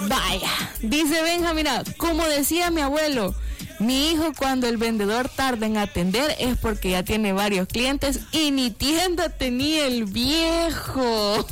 Vaya, dice Benja, mira, como decía mi abuelo, mi hijo cuando el vendedor tarda en atender es porque ya tiene varios clientes y ni tienda tenía el viejo.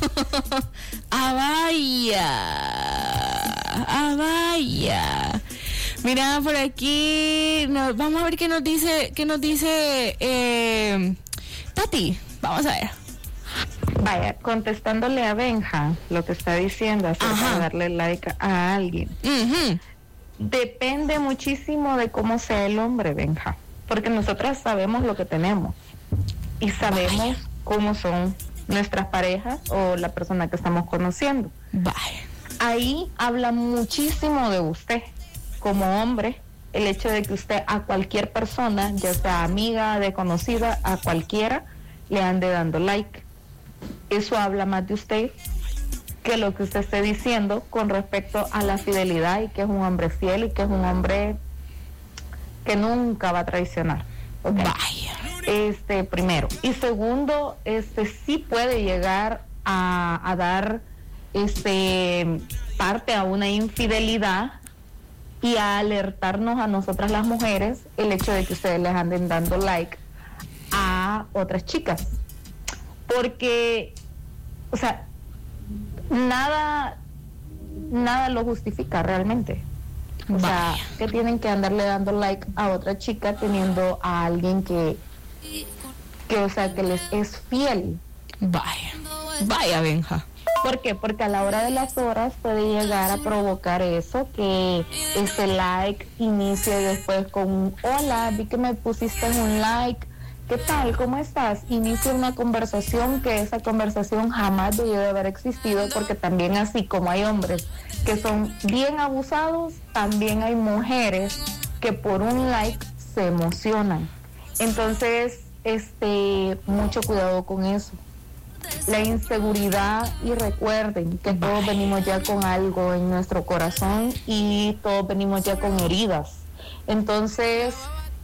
Vaya. Mira, por aquí, vamos a ver qué nos dice Tati. Vamos a ver. Vaya, contestándole a Benja lo que está diciendo acerca de darle like a alguien. Uh-huh. Depende muchísimo de cómo sea el hombre, Benja, porque nosotras sabemos lo que tenemos y sabemos cómo son nuestras parejas o la persona que estamos conociendo. Ahí habla muchísimo de usted como hombre, el hecho de que usted a cualquier persona, ya sea amiga, desconocida, a cualquiera, le ande dando like. Eso habla más de usted que lo que usted esté diciendo con respecto a la fidelidad y que es un hombre fiel y que es un hombre que nunca va a traicionar. ¿Okay? Vaya. Primero. Y segundo, sí puede llegar a dar parte a una infidelidad y a alertarnos a nosotras las mujeres el hecho de que ustedes les anden dando like a otras chicas. Porque, o sea, nada lo justifica realmente. O sea, que tienen que andarle dando like a otra chica teniendo a alguien que o sea, que les es fiel. Vaya, Benja. ¿Por qué? Porque a la hora de las horas puede llegar a provocar eso, que ese like inicie después con un hola, vi que me pusiste un like, ¿qué tal? ¿Cómo estás? Inicia una conversación que esa conversación jamás debió de haber existido, porque también así como hay hombres que son bien abusados, también hay mujeres que por un like se emocionan. Entonces, mucho cuidado con eso. La inseguridad, y recuerden que todos venimos ya con algo en nuestro corazón y todos venimos ya con heridas. Entonces,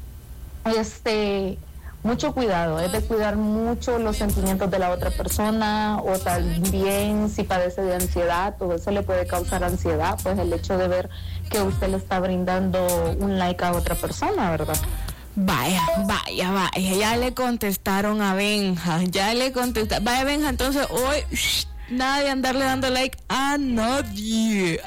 mucho cuidado, es de cuidar mucho los sentimientos de la otra persona, o también si padece de ansiedad, todo eso le puede causar ansiedad, pues el hecho de ver que usted le está brindando un like a otra persona, ¿verdad? Vaya, ya le contestaron a Benja, Vaya, Benja, entonces hoy nada de andarle dando like a nadie.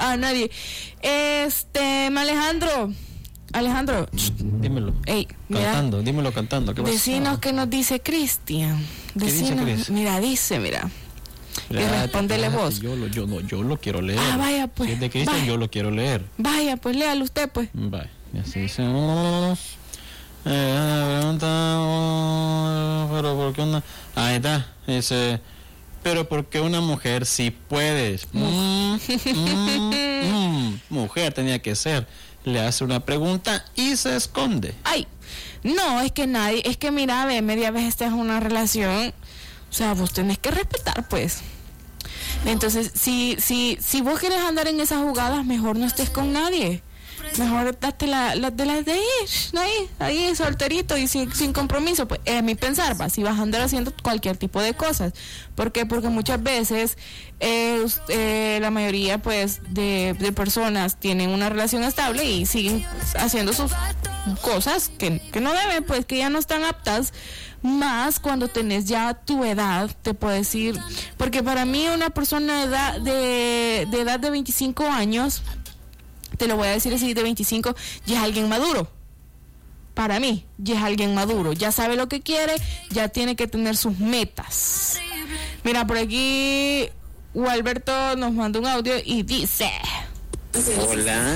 Alejandro, dímelo. Ey, dímelo cantando. Decinos qué nos dice Cristian. Mira. Y respóndele vos. Yo lo quiero leer. Vaya pues. Si es de Cristian, yo lo quiero leer. Vaya pues, léalo usted pues. Vaya, y así dice. Pregunta, pero ¿por qué una? Ahí está, dice, pero ¿por qué una mujer sí puede? Mujer tenía que ser. Le hace una pregunta y se esconde. Ay, no, es que mira, media vez esta es una relación, o sea, vos tenés que respetar, pues. Entonces, si vos querés andar en esas jugadas, mejor no estés con nadie. Mejor date la de ahí solterito y sin compromiso. Pues es mi pensar, si vas a andar haciendo cualquier tipo de cosas. ¿Por qué? Porque muchas veces la mayoría pues de personas tienen una relación estable y siguen haciendo sus cosas que no deben, pues que ya no están aptas. Más cuando tenés ya tu edad, te puedo decir, porque para mí una persona de edad de 25 años, te lo voy a decir así, de 25, ya es alguien maduro. Para mí, ya es alguien maduro. Ya sabe lo que quiere, ya tiene que tener sus metas. Mira, por aquí, Gualberto nos manda un audio y dice... Hola.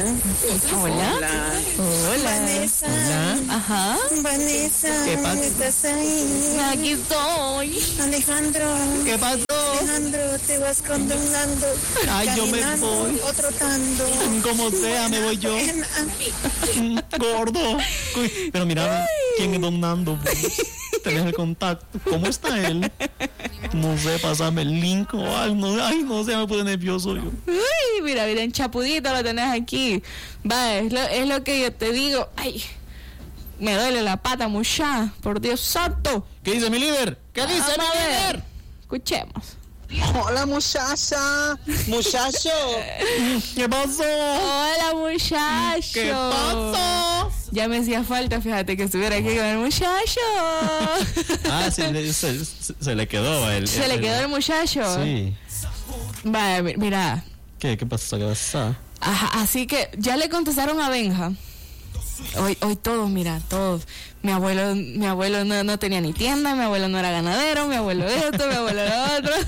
Vanessa. Hola. Ajá. Vanessa. ¿Qué pasa? ¿Estás ahí? Aquí estoy. Alejandro. ¿Qué pasó? Alejandro, te vas condonando. Ay, yo me voy. O trotando. Como sea, me voy yo. Gordo. Pero mira, ¿quién es Don Nando? Tenés el contacto. ¿Cómo está él? No sé, pásame el link o algo. Ay, no sé, me puse nervioso yo. Uy, mira, en chapudito lo tenés aquí. Va, es lo que yo te digo. Ay, me duele la pata, mucha. Por Dios santo. ¿Qué dice mi líder? ¿Qué dice mi líder? Escuchemos. Hola, muchacha. Muchacho. ¿Qué pasó? Hola, muchacho. ¿Qué pasó? Ya me hacía falta, fíjate, que estuviera aquí con el muchacho. Ah, sí, se le quedó el... Se le quedó el muchacho. Sí. Vale, mira. ¿Qué pasó? ¿Qué pasó? Ajá, así que ya le contestaron a Benja. Hoy todos, mira, todos. Mi abuelo no tenía ni tienda, mi abuelo no era ganadero, mi abuelo esto, mi abuelo lo otro.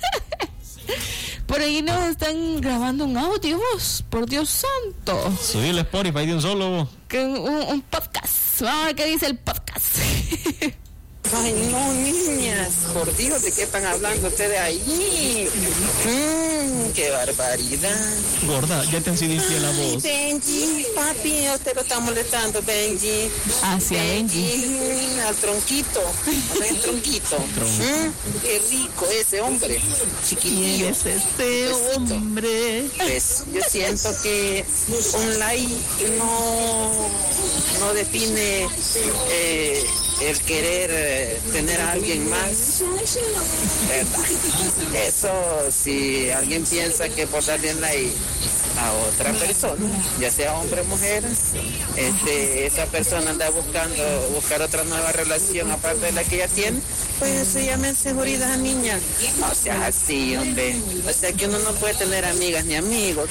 Por ahí nos están grabando un audio, vos, por Dios santo. Subí el Spotify de un solo, vos. Que un podcast. Vamos a ver qué dice el podcast. Ay, no, niñas, por Dios, ¿de qué están hablando ustedes ahí? ¡Qué barbaridad! Gorda, ya te han sido infiel a vos. Benji, papi, usted lo está molestando, Benji. Hacia Benji. Al tronquito, al tronquito. Qué rico ese hombre, chiquitillo. Es ese hombre. Pues yo siento que un like no define el querer tener a alguien más, ¿verdad? Eso, si alguien piensa que por darle like a otra persona, ya sea hombre o mujer, esa persona anda buscar otra nueva relación aparte de la que ya tiene, pues eso se llama inseguridad, niña. No seas así, hombre. O sea que uno no puede tener amigas ni amigos.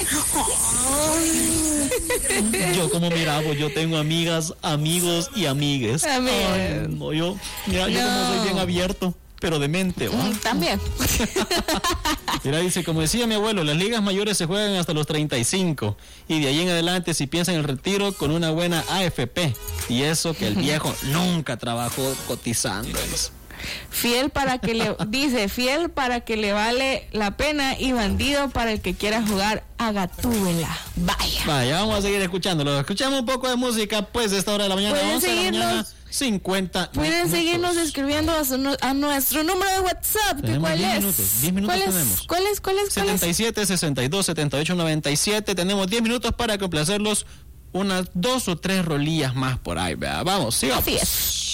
Yo como mira, vos, yo tengo amigas, amigos y amigues. Ay, no, yo como soy bien abierto, pero de mente, ¿va? También. Mira, dice, como decía mi abuelo, las ligas mayores se juegan hasta los 35 y de ahí en adelante si piensan en el retiro con una buena AFP, y eso que el viejo nunca trabajó cotizando. Fiel para que le vale la pena y bandido para el que quiera jugar a Gatúbela. Vaya, vamos a seguir escuchándolo. Escuchamos un poco de música, pues, de esta hora de la mañana, 11 de la mañana, 50 pueden minutos. Seguirnos escribiendo a nuestro número de WhatsApp. Tenemos 10 minutos tenemos. ¿Cuál es? 77 62 78 97. Tenemos 10 minutos para complacerlos, unas 2 o 3 rolillas más por ahí, ¿verdad? Vamos, sigamos. Así es.